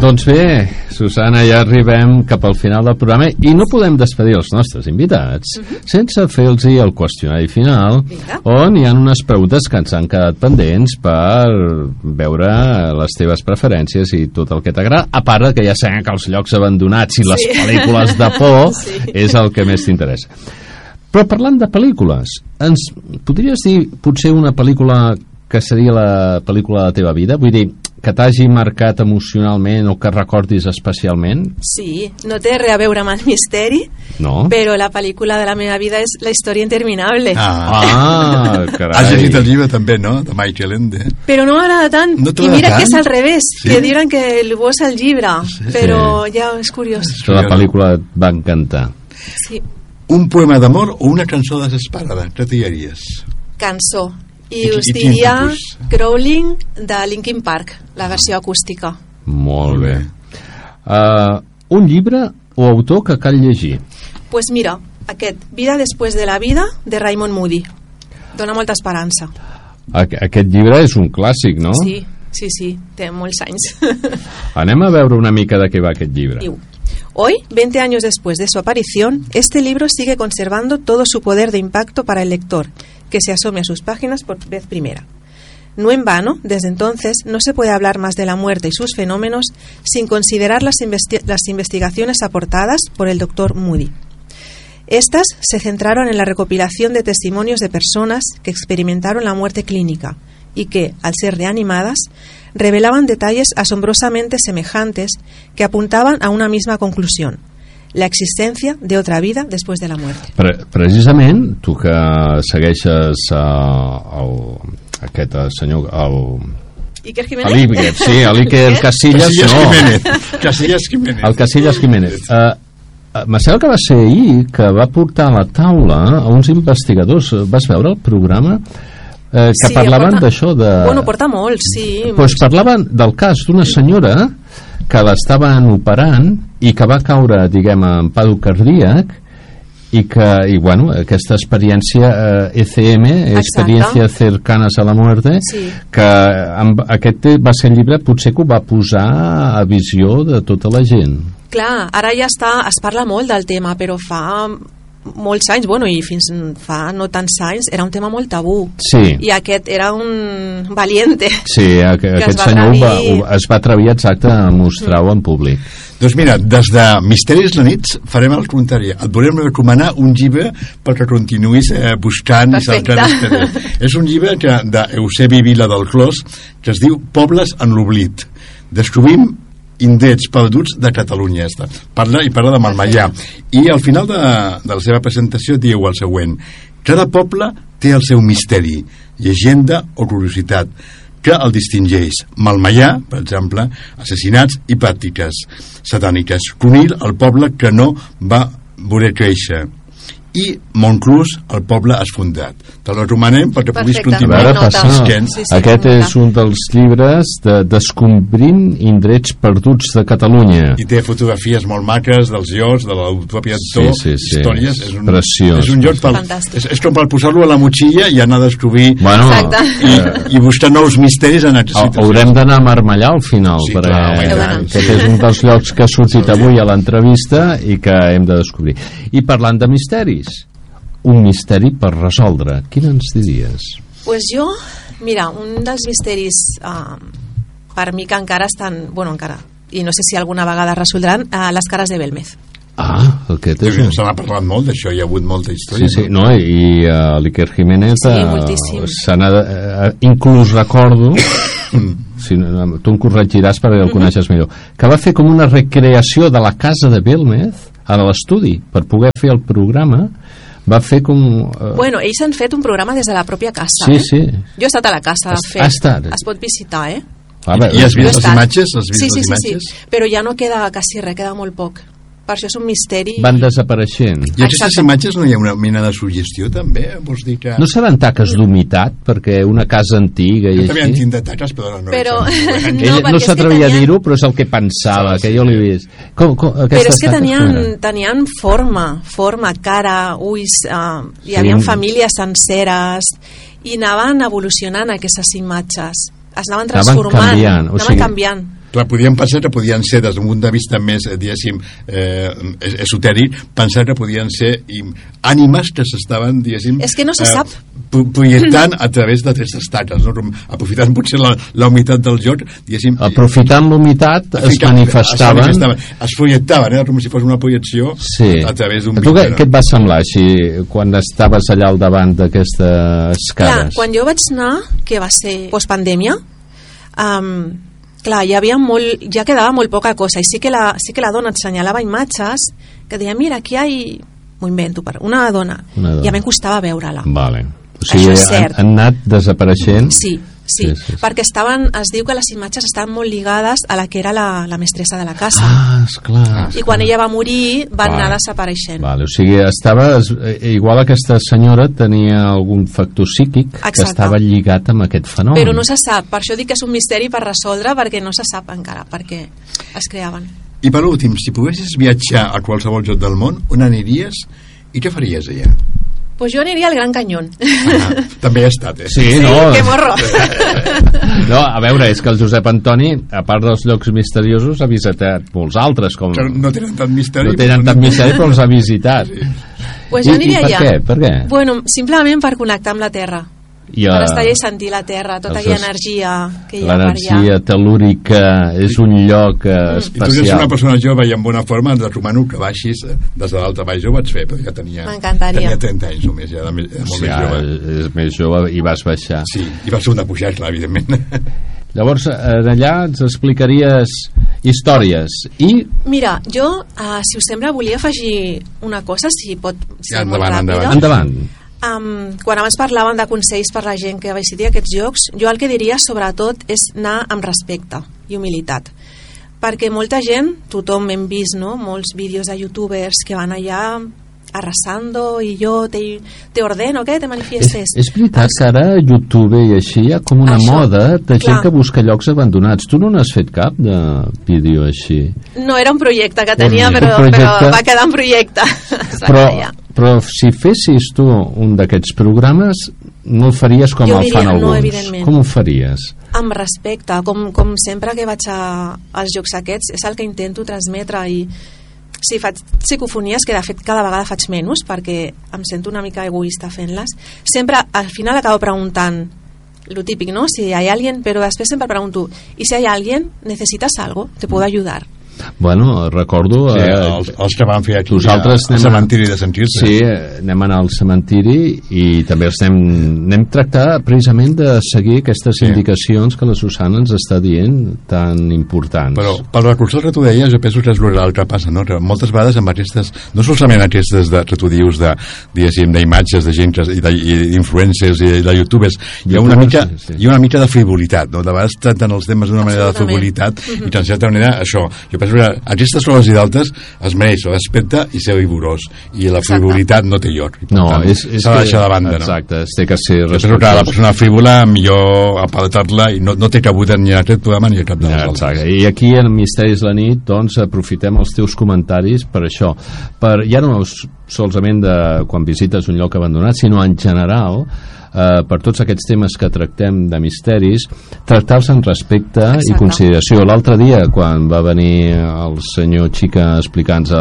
Doncs bé, Susana, ja arribem cap al final del programa i no podem despedir els nostres invitats sense fer-los el qüestionari final, on hi ha unes preguntes que ens han quedat pendents per veure les teves preferències i tot el que t'agrada, a part que ja sabem que els llocs abandonats i les pel·lícules de por és el que més t'interessa. Però parlant de pel·lícules, ens podries dir potser una pel·lícula que seria la pel·lícula de la teva vida? Vull dir, que t'hagi marcat emocionalment o que recordis especialment? Sí, no té res a veure amb el misteri, però la pel·lícula de la meva vida és La història interminable. Carai. Has llegit el llibre també, no?, de Michael Ende. Però no m'agrada tant, i mira que és al revés, que diuen que el bo és el llibre, però ja és curiós. La pel·lícula et va encantar. Sí. Un poema d'amor o una cançó desesperada, què triaries? Cançó. I us diria Crawling de Linkin Park, la versió acústica. Molt bé. Un llibre o autor que cal llegir? Pues mira, aquest, Vida després de la vida, de Raymond Moody. Dona molta esperança. Aquest llibre és un clàssic, no? Sí, té molts anys. Anem a veure una mica de què va aquest llibre. Hoy, 20 años después de su aparición, este libro sigue conservando todo su poder de impacto para el lector, que se asome a sus páginas por vez primera. No en vano, desde entonces, no se puede hablar más de la muerte y sus fenómenos sin considerar las investigaciones aportadas por el Dr. Moody. Estas se centraron en la recopilación de testimonios de personas que experimentaron la muerte clínica y que, al ser reanimadas, revelaban detalles asombrosamente semejantes que apuntaban a una misma conclusión: la existència d'altra vida després de la muerte. Precisament, tu que segueixes aquest senyor, Iker Jiménez? Iker Casillas, Casillas Jiménez. El Casillas Jiménez. Me sembla que va ser ahir que va portar a la taula a uns investigadors. Vas veure el programa? Que parlaven d'això de... Bueno, porta molt, sí. Doncs parlaven del cas d'una senyora que l'estaven operant i que va caure, diguem, en pado cardíac i bueno, aquesta experiència ECM, experiència cercanes a la muerte, que aquest va ser el llibre potser que ho va posar a visió de tota la gent. Clar, ara ja es parla molt del tema, però fa molts anys, bueno, i fins fa no tants anys era un tema molt tabú, i aquest era un valiente. Sí, aquest senyor es va atrevir exacte a mostrar-ho en públic. Doncs mira, des de Misteris la nit farem el contrari, et volem recomanar un llibre perquè continuïs buscant i cercant misteris. És un llibre d'Eusebi Vila del Clos que es diu Pobles en l'oblit. Descobrim indrets perduts de Catalunya. Parla de Malmaià, i al final de la seva presentació diu el següent: cada poble té el seu misteri, llegenda o curiositat que el distingeix. Malmaià, per exemple, assassinats i pràctiques satàniques. Conill, el poble que no va voler créixer, i Montclús, el poble esfondat. Te'l recomanem perquè puguis continuar buscant. Aquest és un dels llibres de Descobrint indrets perduts de Catalunya, i té fotografies molt maques dels llocs, de l'autor, històries. Preciós. És un lloc és com per posar-lo a la motxilla i anar a descobrir i buscar nous misteris. Haurem d'anar a Marmellà al final, perquè aquest és un dels llocs que ha sortit avui a l'entrevista i que hem de descobrir. I parlant de misteris, un misteri per resoldre, quin ens diries? Pues jo, mira, un dels misteris per mi que encara estan, i no sé si alguna vegada resoldran, les cares de Belmez. Aquest és... Se n'ha parlat molt d'això, hi ha hagut molta història. I l'Iker Jiménez inclús recordo tu em corregiràs perquè el coneixes millor, que va fer com una recreació de la casa de Belmez a l'estudi per poder fer el programa. Va fer com... Bueno, ells han fet un programa des de la pròpia casa. Sí. Jo he estat a la casa. Es pot visitar, I has vist les imatges? Sí, però ja no queda quasi res, queda molt poc. Per això és un misteri. Van desapareixent. I aquestes imatges no hi ha una mena de suggestió també? Vols dir que... No seran taques d'humitat? Perquè una casa antiga i així... També han tingut taques, però ell no s'atrevia a dir-ho, però és el que pensava, que jo l'he vist. Però és que tenien forma, cara, ulls, hi havia famílies senceres i anaven evolucionant aquestes imatges, es anaven transformant, anaven canviant. Clar, podíem pensar que podien ser, des d'un punt de vista més, diguéssim, esotèric, pensar que podien ser ànimes que s'estaven, diguéssim... És que no se sap. Projectant a través de tres estaques, no? Aprofitant potser la humitat del joc, diguéssim... Aprofitant l'humitat es manifestaven... Es projectaven, com si fos una projecció a través d'un... Tu què et va semblar així quan estaves allà al davant d'aquestes cares? Clar, quan jo vaig anar, que va ser postpandèmia, clar, ja quedava molt poca cosa, i sí que la dona et senyalava imatges que deia, mira, aquí m'ho invento, una dona. I a mi em costava veure-la. Vale. O sigui, han anat desapareixent? Sí, perquè es diu que les imatges estaven molt lligades a la que era la mestressa de la casa. Esclar. I quan ella va morir van anar desapareixent. Vale, o sigui, igual aquesta senyora tenia algun factor psíquic que estava lligat amb aquest fenomen. Però no se sap, per això dic que és un misteri per resoldre, perquè no se sap encara per què es creaven. I per últim, si poguessis viatjar a qualsevol lloc del món, on aniries i què faries allà? Pues jo aniria al Gran Canyón. També he estat, Sí, no. Que morro. No, a veure, és que el Josep Antoni, a part dels llocs misteriosos, ha visitat molts altres. Però no tenen tant misteri. No tenen tant misteri, però els ha visitat. Pues jo aniria allà. Per què? Bueno, simplement per connectar amb la Terra. Per estar allà i sentir la Terra, tota aquella energia que hi ha per allà. L'energia telúrica és un lloc especial. I tu ets una persona jove i en bona forma, et recomano que baixis des de l'Alta Baix. Jo ho vaig fer, però ja tenia 30 anys només, ja era molt més jove. És més jove i vas baixar. Sí, i vas ser un de pujar, clar, evidentment. Llavors, allà ens explicaries històries i... Mira, jo, si us sembla, volia afegir una cosa, si pot ser molt ràpida. Endavant. Quan abans parlaven de consells per la gent que visiti aquests llocs, jo el que diria sobretot és anar amb respecte i humilitat, perquè molta gent, tothom hem vist, no? Molts vídeos de youtubers que van allà arrasando i jo te ordeno que te manifiestes. És veritat que ara a YouTube i així hi ha com una moda de gent que busca llocs abandonats. Tu no n'has fet cap de vídeo així? No, era un projecte que tenia, però va quedar en projecte. Però si fessis tu un d'aquests programes, no el faries com el fan alguns? No, evidentment. Com ho faries? Amb respecte, com sempre que vaig als jocs aquests, és el que intento transmetre. I si faig psicofonies, que de fet cada vegada faig menys perquè em sento una mica egoista fent-les, sempre al final acabo preguntant lo típic, ¿no? Si hay alguien, pero després sempre pregunto, ¿y si hay alguien? ¿Necesitas algo? ¿Te puedo ayudar? Bueno, recordo... els que van fer aquí al cementiri de Sant Quirze. Sí, anem a anar al cementiri i també anem tractar precisament de seguir aquestes indicacions que la Susana ens està dient tan importants. Però pel recurs que tu deies, jo penso que és el que passa, no? Que moltes vegades amb aquestes, no solament aquestes que tu dius d'imatges de gent i d'influencers i de youtubers, hi ha una mica de frivolitat, no? De vegades tracten els temes d'una manera de frivolitat i en certa manera això, jo penso que aquestes coses i d'altres es mereix respecte i ser rigorós, i la frivolitat no té lloc, s'ha de deixar de banda. Exacte, té que ser respectuós. Penso que la persona frívola millor apartar-la i no té cabuda ni en aquest programa ni en cap dels altres. I aquí en Misteris la nit doncs aprofitem els teus comentaris per això, ja no solament de quan visites un lloc abandonat, sinó en general per tots aquests temes que tractem de misteris, tractar-los amb respecte i consideració. L'altre dia, quan va venir el senyor Xica a explicar-nos,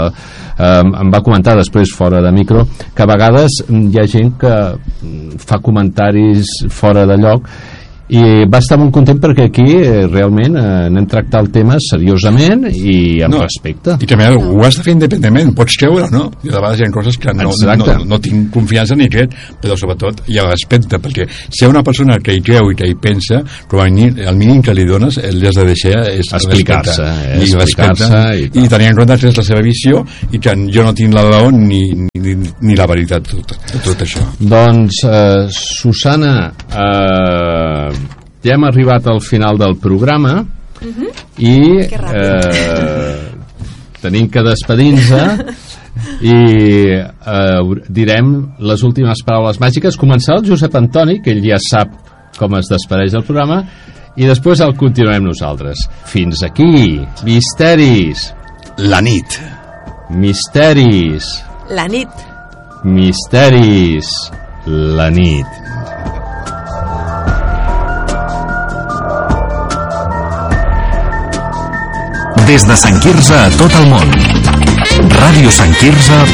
em va comentar després fora de micro que a vegades hi ha gent que fa comentaris fora de lloc, i va estar molt content perquè aquí realment anem a tractar el tema seriosament i amb respecte. I també ho has de fer independentment, pots creure, no? I a vegades hi ha coses que no tinc confiança ni crec, però sobretot hi ha respecte, perquè si hi ha una persona que hi creu i que hi pensa, però el mínim que li dones li has de deixar és explicar-se i tenir en compte que és la seva visió i que jo no tinc la raó ni la veritat de tot això. Doncs Susana, ja hem arribat al final del programa i tenim que despedir-nos i direm les últimes paraules màgiques. Començarà el Josep Antoni, que ell ja sap com es despedeix el programa, i després el continuem nosaltres. Fins aquí, Misteris la nit. Misteris la nit. Misteris la nit. Des de Sant Quirze a tot el món. radiosantquirze.cat